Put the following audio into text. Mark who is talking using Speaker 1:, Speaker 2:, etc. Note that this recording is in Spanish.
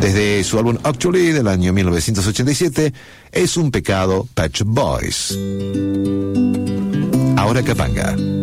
Speaker 1: Desde su álbum Actually del año 1987, Es un pecado, Pet Shop Boys. Ahora Capanga.